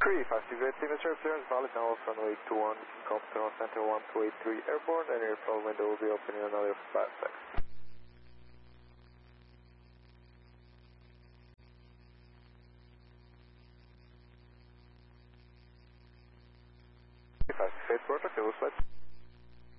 356 Mr. Clearance valid now off runway 21, Compton Center 1283 airborne, and your flow window will be opening in another 5 seconds. 356 Roger, fuel flight.